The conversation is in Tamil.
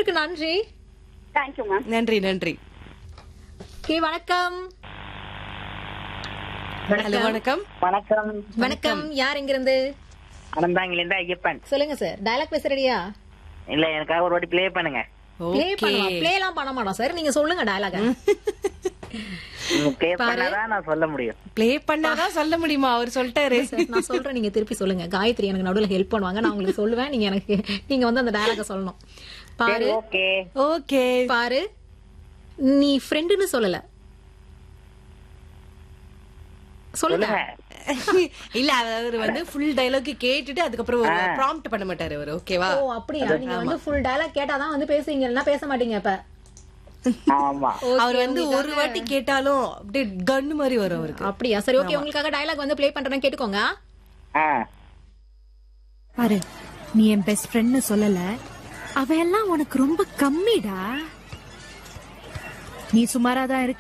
அழைப்பிற்கு நன்றி. Thank you ma'am. நன்றி நன்றி. வணக்கம். ஹலோ வணக்கம். வணக்கம். வணக்கம். யார் எங்கிருந்து? அனந்தாங்கிலிருந்து ஐயப்பன். சொல்லுங்க சார். டயலாக் பேசுறடியா? இல்ல, எனக்காக ஒரு வாட்டி ப்ளே பண்ணுங்க. ப்ளே பண்ணுவோம். ப்ளே எல்லாம் பண்ண மாட்டோம் சார். நீங்க சொல்லுங்க டயலாக். ப்ளே பண்ணாதான் நான் சொல்ல முடியும். ப்ளே பண்ணாதான் சொல்ல முடியுமா? அவர் சொல்லிட்டாரு. நான் சொல்றேன், நீங்க திருப்பி சொல்லுங்க. காயத்ரி எனக்கு நடுவுல ஹெல்ப் பண்ணுவாங்க. நான் உங்களுக்கு சொல்லுவேன். நீங்க வந்து அந்த டயலாக சொல்லணும். பாரு. Okay okay. பாரு, நீ ஃப்ரெண்டுன்னு சொல்லல. சொல்லுங்க. இல்ல, அவர் வந்து ஃபுல் டயலாக் கேட்டுட்டு அதுக்கப்புறம் ஒரு ப்ராம்ப்ட் பண்ண மாட்டாரு அவர். ஓகேவா? ஓ அப்படியா? நீங்க வந்து ஃபுல் டயலாக் கேட்டாதான் வந்து பேசுவீங்க, இல்லனா பேச மாட்டீங்க. இப்ப ஆமா, அவர் வந்து ஒரு வாட்டி கேட்டாலும் அப்படியே கன்னு மாதிரி வரும் அவருக்கு. அப்படியா? சரி, ஓகே. உங்களுக்காக டயலாக் வந்து ப்ளே பண்றேன், கேட்டுக்கோங்க. பாரு, நீ என் பெஸ்ட் ஃப்ரெண்ட்னு சொல்லல, அவ எல்லாம் உனக்கு ரொம்ப கம்மிடா. நீ சுமாராதான் இருக்க.